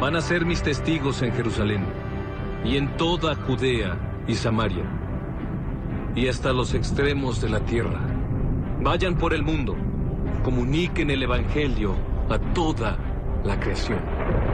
Van a ser mis testigos en Jerusalén, y en toda Judea y Samaria, y hasta los extremos de la tierra. Vayan por el mundo, comuniquen el Evangelio a toda la creación.